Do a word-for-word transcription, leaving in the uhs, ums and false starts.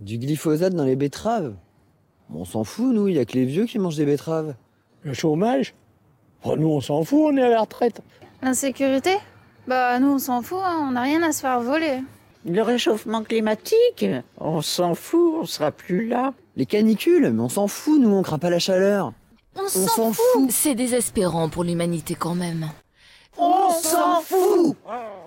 Du glyphosate dans les betteraves? On s'en fout, nous, il y a que les vieux qui mangent des betteraves. Le chômage? Oh, nous, on s'en fout, on est à la retraite. L'insécurité? Bah, nous, on s'en fout, hein, on n'a rien à se faire voler. Le réchauffement climatique? On s'en fout, on sera plus là. Les canicules? Mais on s'en fout, nous, on craint pas la chaleur. On s'en fout. C'est désespérant pour l'humanité quand même. On s'en fout.